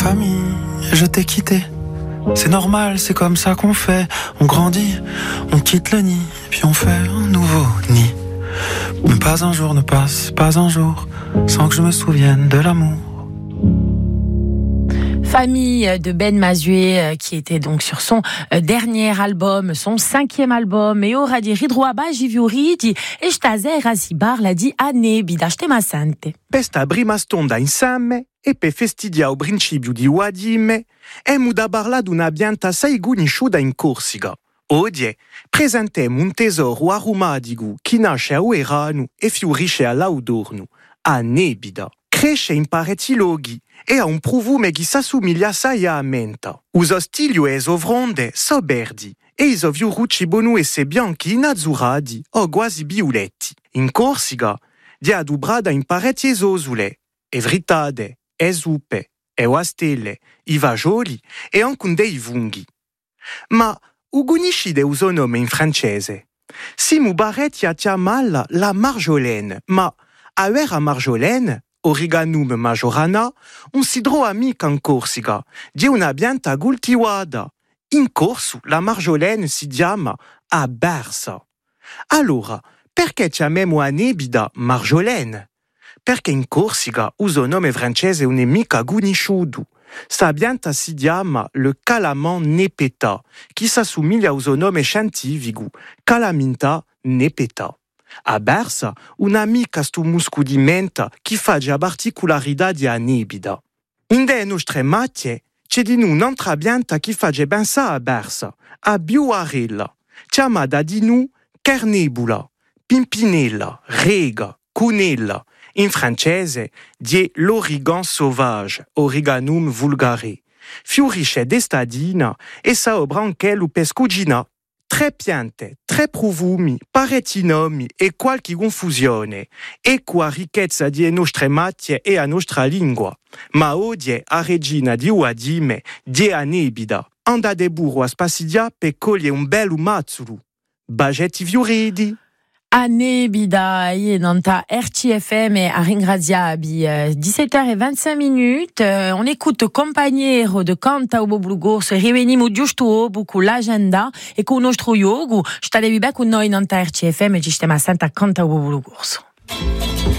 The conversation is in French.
famille, je t'ai quitté. C'est normal, c'est comme ça qu'on fait. On grandit, on quitte le nid, puis on fait un nouveau nid. Mais pas un jour ne passe, pas un jour, sans que je me souvienne de l'amour. Famille de Ben Mazué, qui était donc sur son dernier album, son 5e album, e ora di ridroaba giviuriti e stasera si parla di Annebida, stema sante. Pesta prima stonda insieme e per festidia o principio di Uadime emu da parla d'una pianta assai conosciuta in Corsica. Odie, presentiamo un tesoro aromatico che nasce a Oeranu e fiorisce a Laudornu, Annebida. Cresce in parecchi luoghi e ha un profumo che si assomiglia assai a menta. Uso stiglio e sovronde so verdi e i fiorucci bonuesse bianchi inazzurrati o quasi violetti. In Corsica, di adubrada in parecchie osule, e vritade, e zuppe, e ostelle, i fagioli e anche dei funghi. Ma u conosci de uso nome in francese? Simu baretti a chiamarla la marjolaine, ma a vera marjolaine Origanum majorana, un sidro amica in Corsica, di una pianta coltivata. In corso, la marjolaine si chiama abersa. Allora, perché chiamiamo Annebida marjolaine? Perché in Corsica uso nome francese un mica conosciuto. Sa pianta si chiama le calaman nepeta, che si assomiglia al nome scientifico, Calaminta nepeta. A Bersa, un'amica sto musco di menta che fa la particolarità di Annebida. In de nostre macchie c'è di un'altra pianta che fa pensare a Bersa, a Bioarella, chiamata di noi Carnebula, Pimpinella, Rega, Cunella, in francese di l'origan sauvage, Origanum vulgare. Fiorisce d'estadina e sa branchel o pescugina. Tre piante, tre profumi, parecchi nomi e qualche confusione. Ecco a ricchezza di nostre macchie e a nostra lingua. Ma odie a regina di Uadime, di Annebida. Anda de burro a Spasidia per cogliere un bel mazzolo. Bagetti fioridi. Annebida, nanta RCFM e a ringraziabi 17h25. On écoute Compagnero de Canta o Boblugors, riveniamo giusto con l'agenda e con il nostro yoga. Statevi con noi nanta RCFM e ci stiamo a Santa Canta o Boblugors.